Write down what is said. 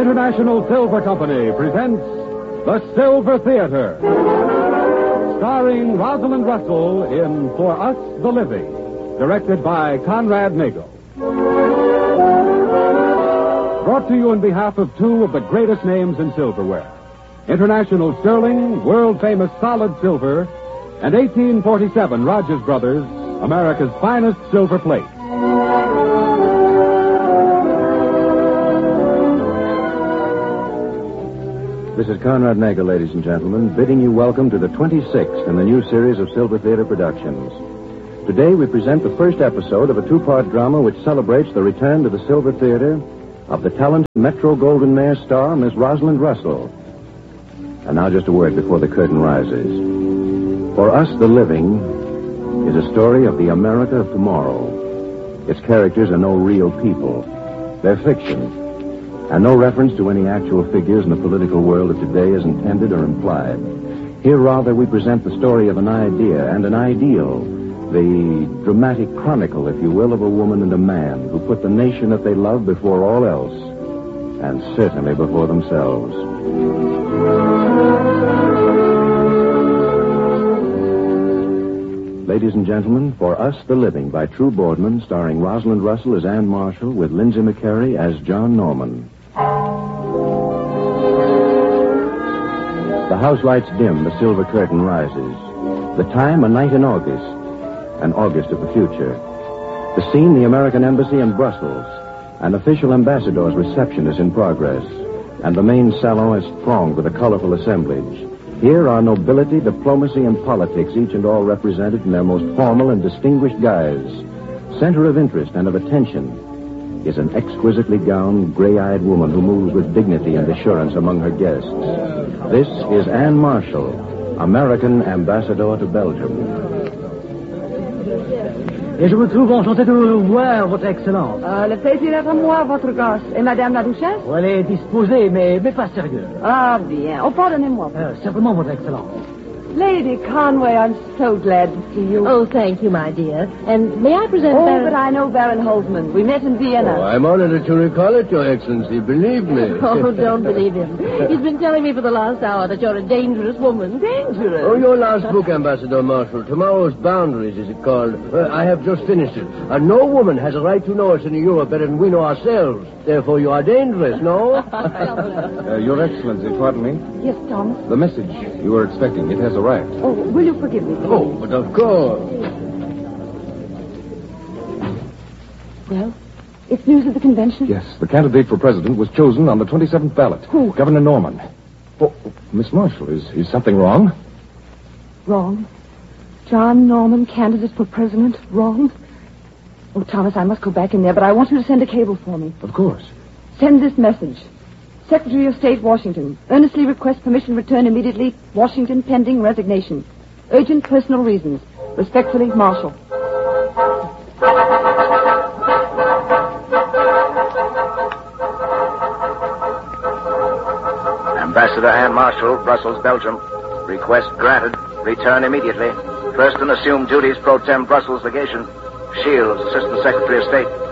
International Silver Company presents The Silver Theater, starring Rosalind Russell in For Us the Living, directed by Conrad Nagel. Brought to you on behalf of two of the greatest names in silverware, International Sterling, world-famous solid silver, and 1847 Rogers Brothers, America's finest silver plate. This is Conrad Nagel, ladies and gentlemen, bidding you welcome to the 26th in the new series of Silver Theater Productions. Today we present the first episode of a two-part drama which celebrates the return to the Silver Theater of the talented Metro-Goldwyn-Mayer star, Miss Rosalind Russell. And now just a word before the curtain rises. For Us the Living is a story of the America of tomorrow. Its characters are no real people. They're fiction. And no reference to any actual figures in the political world of today is intended or implied. Here, rather, we present the story of an idea and an ideal, the dramatic chronicle, if you will, of a woman and a man who put the nation that they love before all else, and certainly before themselves. Ladies and gentlemen, For Us the Living by True Boardman, starring Rosalind Russell as Anne Marshall with Lindsay McCary as John Norman. The house lights dim, the silver curtain rises. The time, a night in August, an August of the future. The scene, the American Embassy in Brussels. An official ambassador's reception is in progress, and the main salon is thronged with a colorful assemblage. Here are nobility, diplomacy, and politics, each and all represented in their most formal and distinguished guise. Center of interest and of attention is an exquisitely gowned, gray-eyed woman who moves with dignity and assurance among her guests. This is Anne Marshall, American Ambassador to Belgium. Et je me trouve enchanté de vous voir, Votre Excellence. Le plaisir est à moi, Votre Grâce. Et Madame la Duchesse? Elle est disposée, mais pas sérieuse. Ah, bien. Oh, pardonnez-moi. Simplement, Votre Excellence. Lady Conway, I'm so glad to see you. Oh, thank you, my dear. And may I present Baron... but I know Baron Holzman. We met in Vienna. Oh, I'm honored to recall it, Your Excellency. Believe me. Oh, don't believe him. He's been telling me for the last hour that you're a dangerous woman. Dangerous? Oh, your last book, Ambassador Marshall, Tomorrow's Boundaries, is it called? I have just finished it. No woman has a right to know us in Europe better than we know ourselves. Therefore, you are dangerous, no? Your Excellency, pardon me. Yes, Thomas? The message you were expecting, it has arrived. Oh, will you forgive me, please? Oh, but of course. Well, it's news of the convention? Yes, the candidate for president was chosen on the 27th ballot. Who? Governor Norman. Oh, Miss Marshall, is something wrong? Wrong? John Norman, candidate for president, wrong? Oh, Thomas, I must go back in there, but I want you to send a cable for me. Of course. Send this message. Secretary of State, Washington. Earnestly request permission to return immediately. Washington, pending resignation. Urgent personal reasons. Respectfully, Marshall. Ambassador Anne Marshall, Brussels, Belgium. Request granted. Return immediately. First and assume duties pro tem Brussels legation. Shields, Assistant Secretary of State.